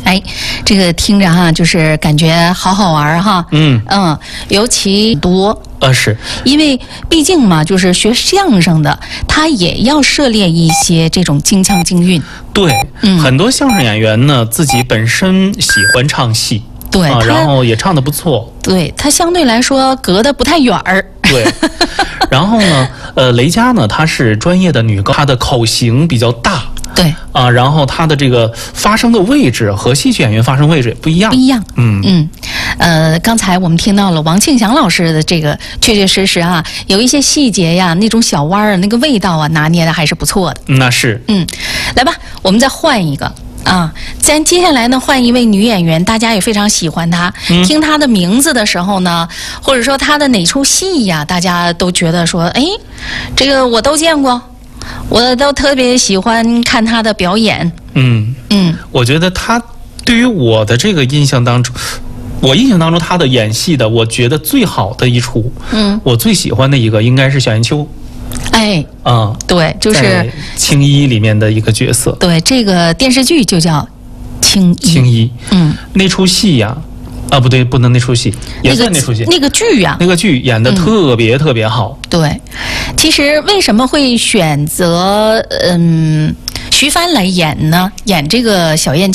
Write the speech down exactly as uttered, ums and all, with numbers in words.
哎，这个听着哈，就是感觉好好玩哈。 嗯嗯，尤其多。 呃是， 因为毕竟嘛，就是学相声的，他也要涉猎一些这种京腔京韵。 对， 嗯， 很多相声演员呢，自己本身喜欢唱戏， 对， 啊，然后也唱得不错。 对，他相对来说隔得不太远儿。 对，然后呢，呃，雷佳呢，她是专业的女高，她的口型比较大。 对啊，然后她的这个发声的位置和戏曲演员发声位置也不一样， 不一样。 嗯嗯，呃，刚才我们听到了王庆祥老师的这个，确确实实啊，有一些细节呀，那种小弯儿，那个味道啊，拿捏的还是不错的。 那是。 嗯，来吧，我们再换一个。啊，咱接下来呢，换一位女演员，大家也非常喜欢她。嗯、听她的名字的时候呢，或者说她的哪出戏呀，大家都觉得说，哎，这个我都见过，我都特别喜欢看她的表演。 嗯嗯， 我觉得她对于我的这个印象当中，我印象当中她的演戏的，我觉得最好的一出，嗯，我最喜欢的一个应该是小燕秋。 哎， 啊、嗯， 对，就是青衣里面的一个角色。 对，这个电视剧就叫青衣。 青衣， 嗯， 那出戏呀，啊，不对，不能那出戏，也算那出戏。 那个剧呀、啊， 那个剧演得特别、嗯、特别好。 对，其实为什么会选择嗯徐帆来演呢？演这个小燕